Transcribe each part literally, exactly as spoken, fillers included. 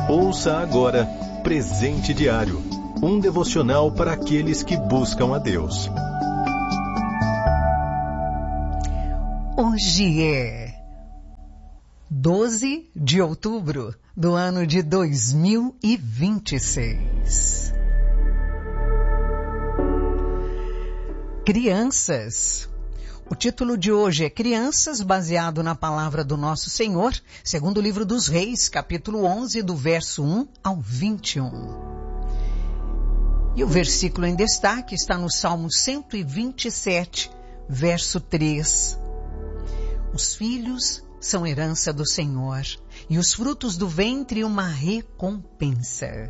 Ouça agora Presente Diário, um devocional para aqueles que buscam a Deus. Hoje é doze de outubro do ano de dois mil e vinte e seis. Crianças. O título de hoje é Crianças, baseado na palavra do nosso Senhor, segundo o livro dos Reis, capítulo onze, do verso um ao vinte e um. E o versículo em destaque está no Salmo cento e vinte e sete, verso três. Os filhos são herança do Senhor, e os frutos do ventre uma recompensa.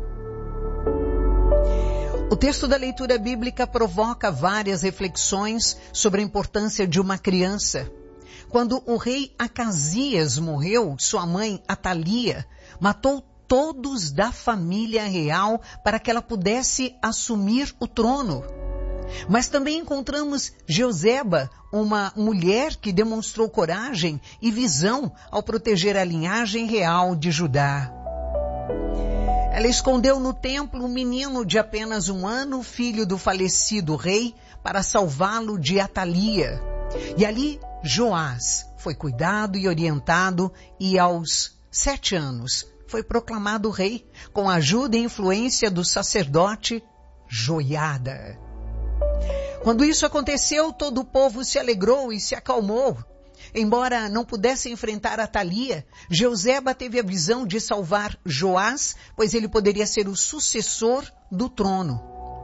O texto da leitura bíblica provoca várias reflexões sobre a importância de uma criança. Quando o rei Acasias morreu, sua mãe Atalia matou todos da família real para que ela pudesse assumir o trono. Mas também encontramos Jeoseba, uma mulher que demonstrou coragem e visão ao proteger a linhagem real de Judá. Ela escondeu no templo um menino de apenas um ano, filho do falecido rei, para salvá-lo de Atalia. E ali Joás foi cuidado e orientado e aos sete anos foi proclamado rei, com a ajuda e influência do sacerdote Joiada. Quando isso aconteceu, todo o povo se alegrou e se acalmou. Embora não pudesse enfrentar Atalia, Jeoseba teve a visão de salvar Joás, pois ele poderia ser o sucessor do trono.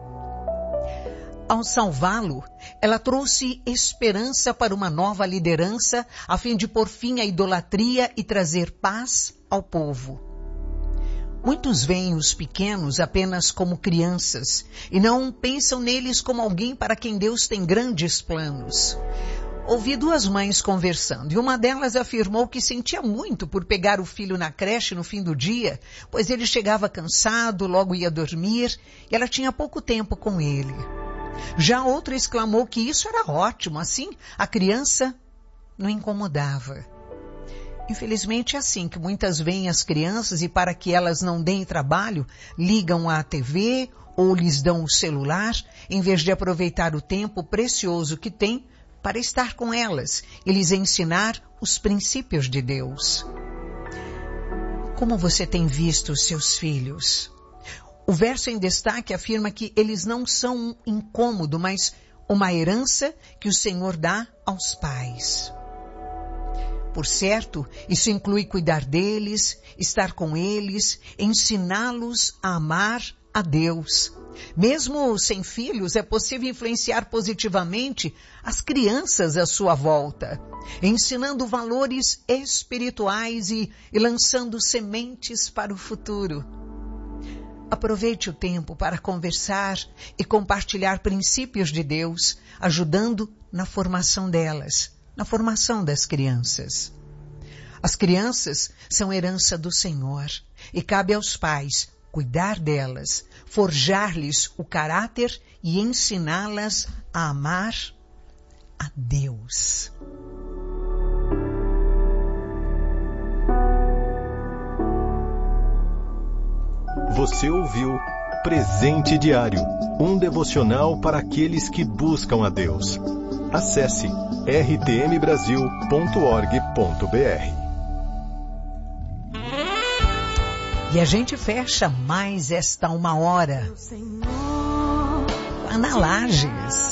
Ao salvá-lo, ela trouxe esperança para uma nova liderança, a fim de pôr fim à idolatria e trazer paz ao povo. Muitos veem os pequenos apenas como crianças e não pensam neles como alguém para quem Deus tem grandes planos. Ouvi duas mães conversando e uma delas afirmou que sentia muito por pegar o filho na creche no fim do dia, pois ele chegava cansado, logo ia dormir e ela tinha pouco tempo com ele. Já a outra exclamou que isso era ótimo, assim a criança não incomodava. Infelizmente é assim que muitas veem as crianças e para que elas não deem trabalho, ligam à T V ou lhes dão o celular, em vez de aproveitar o tempo precioso que têm para estar com elas e lhes ensinar os princípios de Deus. Como você tem visto os seus filhos? O verso em destaque afirma que eles não são um incômodo, mas uma herança que o Senhor dá aos pais. Por certo, isso inclui cuidar deles, estar com eles, ensiná-los a amar a Deus. Mesmo sem filhos, é possível influenciar positivamente as crianças à sua volta, ensinando valores espirituais e, e lançando sementes para o futuro. Aproveite o tempo para conversar e compartilhar princípios de Deus, ajudando na formação delas, na formação das crianças. As crianças são herança do Senhor e cabe aos pais cuidar delas, forjar-lhes o caráter e ensiná-las a amar a Deus. Você ouviu Presente Diário, um devocional para aqueles que buscam a Deus. Acesse r t m brasil ponto org ponto b r. E a gente fecha mais esta uma hora lá na Lages.